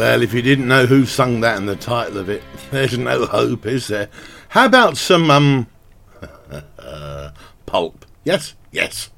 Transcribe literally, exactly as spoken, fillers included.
Well, if you didn't know who sung that and the title of it, there's no hope, is there? How about some, um, pulp? Yes? Yes.